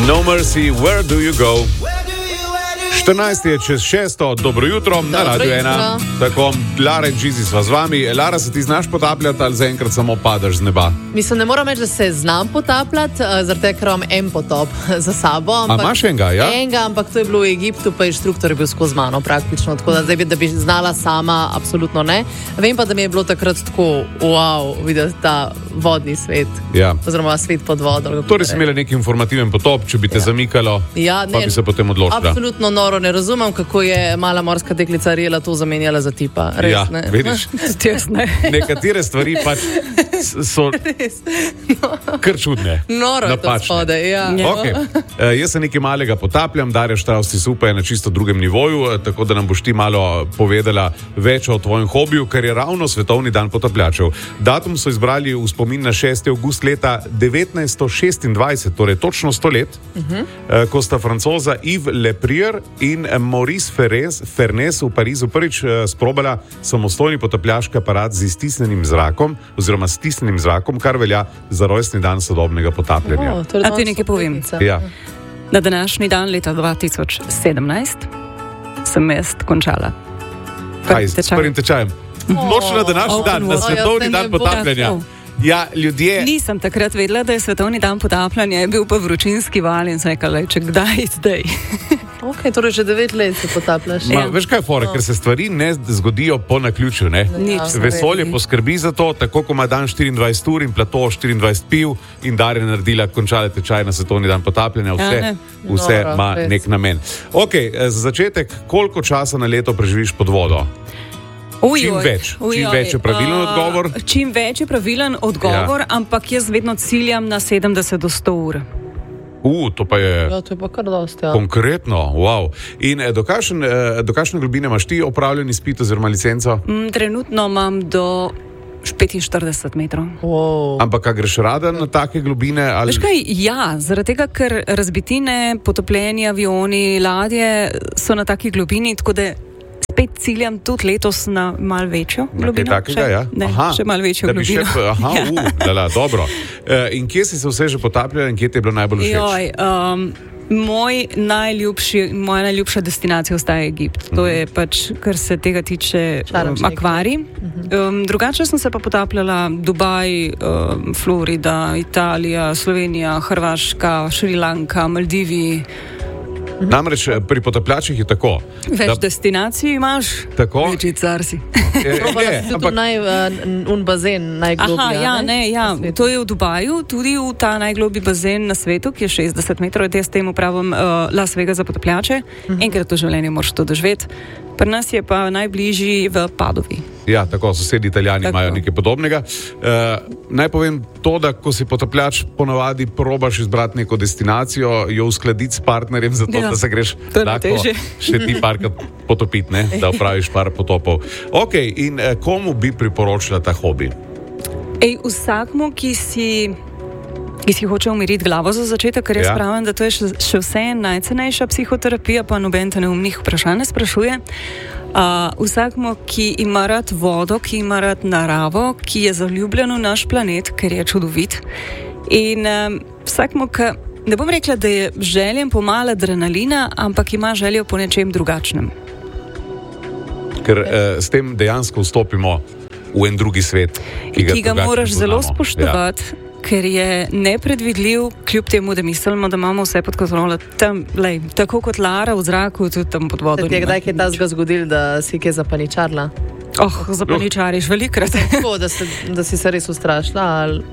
No Mercy, Where Do You Go? 14 je čez 6, dobro jutro, na Radio 1. Tako, Lara in Gizi sva z vami. Lara, se ti znaš potapljati ali zaenkrat samo padeš z neba? Mislim, ne moram reči, da se znam potapljati, zaradi tega, ker imam en potop za sabo. A imaš enega, ja? Enega, ampak to je bilo v Egiptu, pa inštruktor je bil skozi mano praktično, tako da zdaj da bi znala sama, absolutno ne. Vem pa, da mi je bilo takrat tako, wow, videti ta vodni svet, oziroma svet pod vodo. Torej si imela neki informativen potop, če bi te zamikalo, pa bi se potem odločila. Absolutno noro, ne razumem, kako je mala morska deklica Ariela to zamenjala za tipa. Res, ne? Vidiš? Nekatere stvari pač so kar čudne. Noro je to spodaj, ja. Okay. Jaz se nekaj malega potapljam, Darja Štravs ti super je na čisto drugem nivoju, tako da nam boš ti malo povedala več o tvojem hobiju, ker je ravno Svetovni dan potapljačev. Datum so izbrali v spomin na 6. avgust leta 1926, torej točno 100 let, ko sta Francoza Yves Leprier in Maurice Fernes v Parizu prvič sprobala samostojni potapljaški aparat z iztisnjenim zrakom, oziroma stisnjenim zrakom, kar velja za rojstni dan sodobnega potapljanja. A ti nekaj povem? Ja. Na današnji dan leta 2017 sem jaz končala. S prvim tečajem. Nočno na današnji dan, na Svetovni dan potapljanja. Ja, ljudje... Nisem takrat vedela, da je Svetovni dan potapljanja, je bil pa vročinski val in sem rekla, če kdaj zdaj. Ok, torej že 9 let se potapljaš. Veš kaj je fora, ker se stvari ne zgodijo po naključju, ne? Vesolje poskrbi za to, tako ko ima dan 24 ur in plato 24 piv in Darja naredila, končala tečaj na Svetovni dan potapljanja, vse ima nek namen. Ok, za začetek, koliko časa na leto preživiš pod vodo? Čim več je pravilen odgovor? Čim več je pravilen odgovor, ampak jaz vedno ciljam na 70 do 100 ur. To pa je... Ja, to je pa kar dosti, ja. Konkretno, wow. In do kakšne globine imaš ti opravljen izpit oziroma licenco? Trenutno imam do 45 metrov. Wow. Ampak, a greš rada na take globine? Ali... Veš kaj, ja, zaradi tega, ker razbitine, potopljeni avioni, ladje so na taki globini, tako da spet ciljam tudi letos na malo večjo globino. Takega, ja? Še malo večjo globino. Dobro. In kje si se vse že potapljala in kje ti je bilo najbolj všeč? Moja najljubša destinacija ostaja Egipt. To je pač, kar se tega tiče, akvarij. Drugače sem se pa potapljala Dubaj, Florida, Italija, Slovenija, Hrvaška, Šrilanka, Maldivi. Namreč pri potapljačih je tako. Več destinacij imaš, večji car si. Un bazen najgloblji. To je v Dubaju, tudi v ta najgloblji bazen na svetu, ki je 60 metrov, jaz temu pravim Las Vegas za potapljače. Enkrat v življenju moraš to doživeti. Pri nas je pa najbližji v Padovi. Ja, tako, sosedi Italijani imajo nekaj podobnega. Naj povem to, da ko si potapljač, ponavadi probaš izbrati neko destinacijo, jo uskladiti s partnerjem, zato da se greš lahko še ti parkrat potopiti, ne? Da opraviš par potopov. Ok, in komu bi priporočila ta hobi? Vsakmu, ki si hoče umiriti glavo za začetek, ker jaz pravim, da to je še vse najcenejša psihoterapija, pa noben te neumnih vprašanj ne sprašuje. Vsakmu, ki ima rad vodo, ki ima rad naravo, ki je zaljubljen v naš planet, ker je čudovit. In vsakmu, ki ne bom rekla, da je željen po malo adrenalina, ampak ima željo po nečem drugačnem. Ker s tem dejansko vstopimo v en drugi svet, ki ga moraš zelo spoštovati. Ker je nepredvidljiv, kljub temu, da mislimo, da imamo vse pod kontrolo. Tako kot Lara v zraku, tudi tam pod vodo. Se ti je kdaj kaj tazga zgodil, da si kaj zapaničarila? Zapaničariš velikrat. Tako, da si se res ustrašila?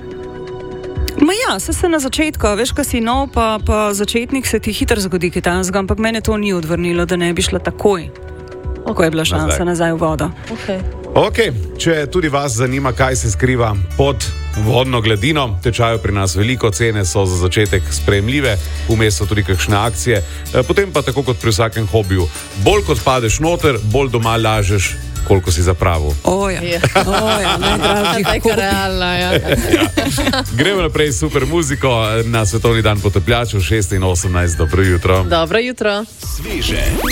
Se na začetku, veš, ko si nov, pa začetnik, se ti hitro zgodi kaj tazga, ampak mene to ni odvrnilo, da ne bi šla takoj, ko je bila šansa nazaj v vodo. Ok, če tudi vas zanima, kaj se skriva pod vodno gladino, tečajo pri nas veliko, cene so za začetek sprejemljive, vmes so tudi kakšne akcije, potem pa tako kot pri vsakem hobiju, bolj kot padeš noter, bolj doma lažeš, koliko si zapravil. Najdražjih hobi. Gremo naprej s super muziko na Svetovni dan potapljačev 6 in 18. Dobro jutro. Dobro jutro. Sveže